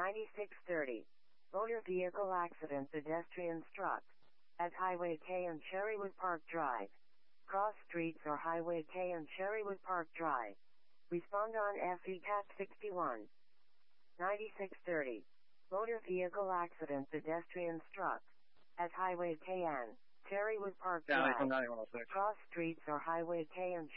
9630. Motor vehicle accident, pedestrian struck at Highway K and Cherrywood Park Drive. Cross streets or Highway K and Cherrywood Park Drive. Respond on FECAT 61. 9630. Motor vehicle accident, pedestrian struck at Highway K and Cherrywood Park Drive. Cross streets or Highway K and